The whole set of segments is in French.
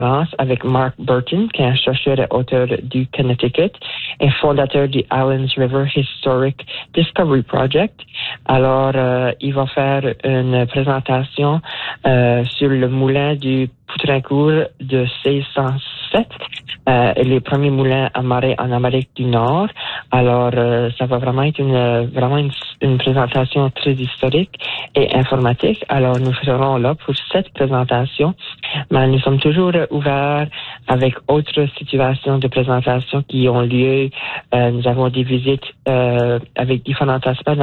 avec Mark Burton, qui est un chercheur et auteur du Connecticut et fondateur du Islands River Historic Discovery Project. Alors, il va faire une présentation sur le moulin du Poutrincourt de 1607, les premiers moulins à marée en Amérique du Nord. Alors, ça va vraiment être une présentation très historique et informatique. Alors, nous serons là pour cette présentation, mais nous sommes toujours ouverts avec autres situations de présentation qui ont lieu. Nous avons des visites avec différents aspects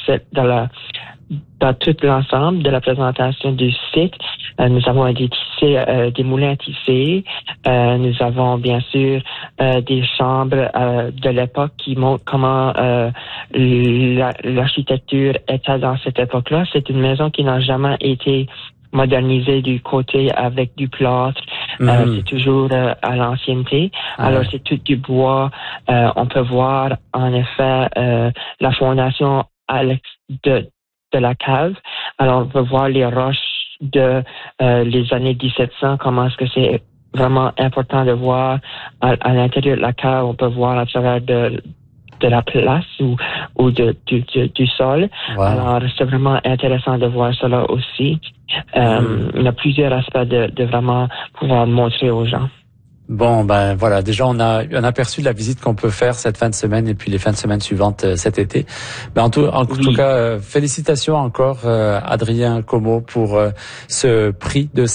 dans tout l'ensemble de la présentation du site. Nous avons des moulins tissés. Nous avons bien sûr des chambres de l'époque qui montrent comment l'architecture était dans cette époque-là. C'est une maison qui n'a jamais été modernisée du côté avec du plâtre. C'est toujours à l'ancienneté. Alors, c'est tout du bois. On peut voir, en effet, la fondation de la cave. Alors, on peut voir les roches de les années 1700, comment est-ce que c'est vraiment important de voir à l'intérieur de la cave. On peut voir à travers de la place ou du sol. Wow. Alors, c'est vraiment intéressant de voir cela aussi. Il y a plusieurs aspects de vraiment pouvoir montrer aux gens. Bon, ben voilà, déjà on a un aperçu de la visite qu'on peut faire cette fin de semaine et puis les fins de semaine suivantes cet été. Ben en tout cas, félicitations encore Adrien Como pour ce prix de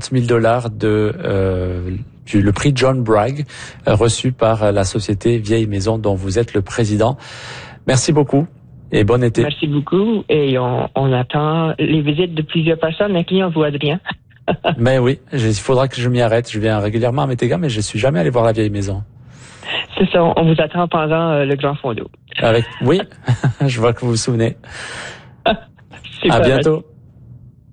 $50,000 le prix John Bragg reçu par la société Vieille Maison dont vous êtes le président. Merci beaucoup et bon été. Merci beaucoup et on attend les visites de plusieurs personnes, incluant vous Adrien. Mais oui, il faudra que je m'y arrête. Je viens régulièrement à Metegha, mais je suis jamais allé voir la Vieille Maison. C'est ça, on vous attend pendant le Grand Fond d'eau. Oui, je vois que vous vous souvenez. Super. À bientôt.